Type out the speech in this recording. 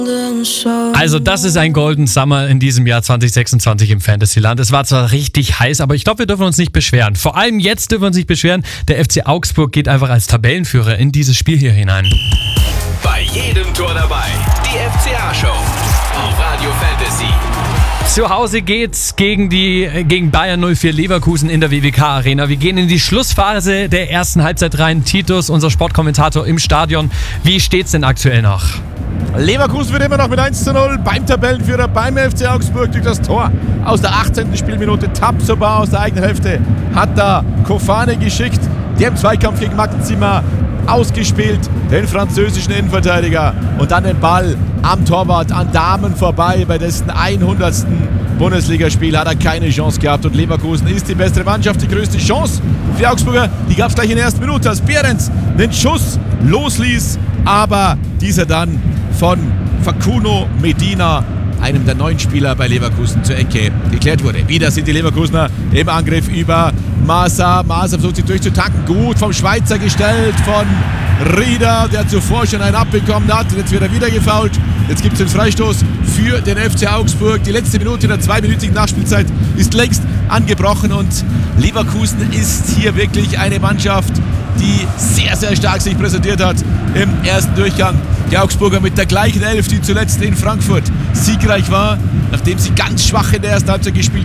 Also das ist ein Golden Summer in diesem Jahr 2026 im Fantasyland. Es war zwar richtig heiß, aber ich glaube, wir dürfen uns nicht beschweren. Vor allem jetzt dürfen wir uns nicht beschweren. Der FC Augsburg geht einfach als Tabellenführer in dieses Spiel hier hinein. Bei jedem Tor dabei, die FCA-Show auf Radio Fantasy. Zu Hause geht's gegen Bayern 04 Leverkusen in der WWK Arena. Wir gehen in die Schlussphase der ersten Halbzeit rein. Titus, unser Sportkommentator im Stadion. Wie steht's denn aktuell noch? Leverkusen wird immer noch mit 1:0 beim Tabellenführer, beim FC Augsburg durch das Tor aus der 18. Spielminute. Tabsoba aus der eigenen Hälfte hat da Kofane geschickt, der im Zweikampf gegen Maxima ausgespielt, den französischen Innenverteidiger, und dann den Ball am Torwart an Dahmen vorbei. Bei dessen 100. Bundesligaspiel hat er keine Chance gehabt und Leverkusen ist die bessere Mannschaft. Die größte Chance für die Augsburger, die gab es gleich in der ersten Minute, als Behrens den Schuss losließ, aber dieser dann von Facundo Medina, einem der neuen Spieler bei Leverkusen, zur Ecke geklärt wurde. Wieder sind die Leverkusener im Angriff über Masa. Masa versucht sich durchzutanken. Gut vom Schweizer gestellt, von Rieder, der zuvor schon einen abbekommen hat. Und jetzt wird er wieder gefoult. Jetzt gibt es den Freistoß für den FC Augsburg. Die letzte Minute in der 2-minütigen Nachspielzeit ist längst angebrochen und Leverkusen ist hier wirklich eine Mannschaft, die sehr, sehr stark sich präsentiert hat im ersten Durchgang. Die Augsburger mit der gleichen Elf, die zuletzt in Frankfurt siegreich war, nachdem sie ganz schwach in der ersten Halbzeit gespielt